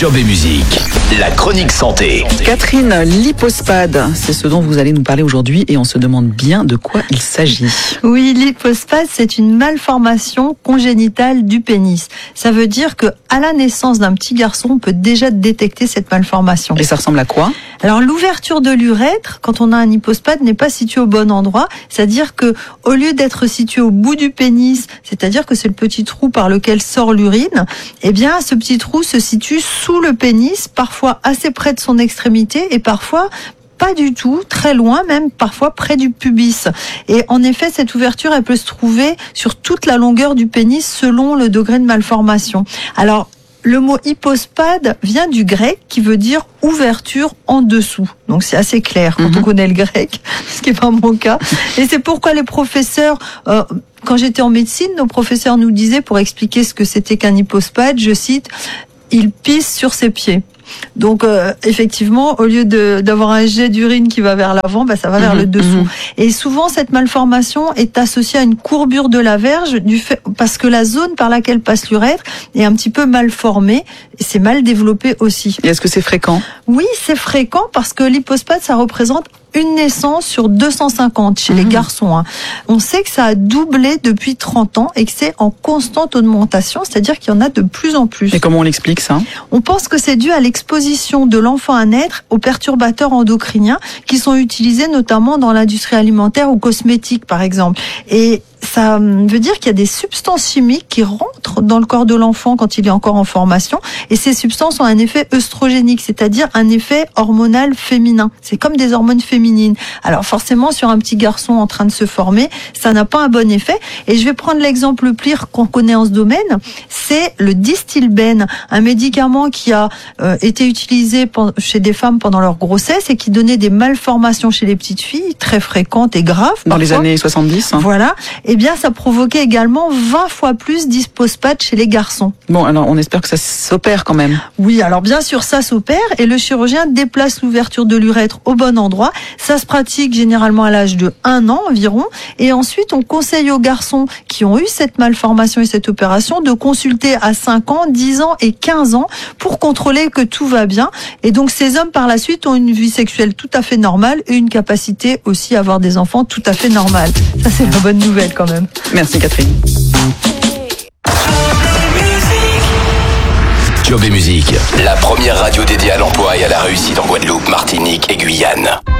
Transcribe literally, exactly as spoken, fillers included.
Job et musique, la chronique santé. Catherine, l'hypospad, c'est ce dont vous allez nous parler aujourd'hui et on se demande bien de quoi il s'agit. Oui, l'hypospad, c'est une malformation congénitale du pénis. Ça veut dire que à la naissance d'un petit garçon, on peut déjà détecter cette malformation. Et ça ressemble à quoi ? Alors l'ouverture de l'urètre, quand on a un hypospad, n'est pas située au bon endroit. C'est-à-dire que au lieu d'être située au bout du pénis, c'est-à-dire que c'est le petit trou par lequel sort l'urine, eh bien ce petit trou se situe sous le pénis, parfois assez près de son extrémité et parfois pas du tout, très loin, même parfois près du pubis. Et en effet, cette ouverture, elle peut se trouver sur toute la longueur du pénis selon le degré de malformation. Alors, le mot hypospad vient du grec qui veut dire ouverture en dessous. Donc c'est assez clair quand mmh. on connaît le grec, ce qui n'est pas mon cas. Et c'est pourquoi les professeurs, euh, quand j'étais en médecine, nos professeurs nous disaient, pour expliquer ce que c'était qu'un hypospad, je cite, « il pisse sur ses pieds ». Donc euh, effectivement, au lieu de, d'avoir un jet d'urine qui va vers l'avant, bah, ça va vers mmh, le dessous. Mmh. Et souvent, cette malformation est associée à une courbure de la verge du fait, parce que la zone par laquelle passe l'urètre est un petit peu mal formée et c'est mal développé aussi. Et est-ce que c'est fréquent ? Oui, c'est fréquent parce que l'hypospad, ça représente une naissance sur deux cent cinquante chez mmh. les garçons. Hein. On sait que ça a doublé depuis trente ans et que c'est en constante augmentation, c'est-à-dire qu'il y en a de plus en plus. Et comment on l'explique ça ? On pense que c'est dû à l'exposition de l'enfant à naître aux perturbateurs endocriniens qui sont utilisés notamment dans l'industrie alimentaire ou cosmétique par exemple. Et ça veut dire qu'il y a des substances chimiques qui rentrent dans le corps de l'enfant quand il est encore en formation. Et ces substances ont un effet œstrogénique, c'est-à-dire un effet hormonal féminin. C'est comme des hormones féminines. Alors forcément, sur un petit garçon en train de se former, ça n'a pas un bon effet. Et je vais prendre l'exemple le pire qu'on connaît en ce domaine. C'est le Distilbène, un médicament qui a euh, été utilisé chez des femmes pendant leur grossesse et qui donnait des malformations chez les petites filles, très fréquentes et graves. Dans parfois. les années soixante-dix. Voilà. Eh bien, ça provoquait également vingt fois plus d'hypospad chez les garçons. Bon, alors on espère que ça s'opère quand même. Oui, alors bien sûr, ça s'opère et le chirurgien déplace l'ouverture de l'urètre au bon endroit. Ça se pratique généralement à l'âge de un an environ. Et ensuite, on conseille aux garçons qui ont eu cette malformation et cette opération de consulter à cinq ans, dix ans et quinze ans pour contrôler que tout va bien. Et donc, ces hommes, par la suite, ont une vie sexuelle tout à fait normale et une capacité aussi à avoir des enfants tout à fait normale. Ça, c'est la bonne nouvelle quand même. Merci Catherine. Job et musique, la première radio dédiée à l'emploi et à la réussite en Guadeloupe, Martinique et Guyane.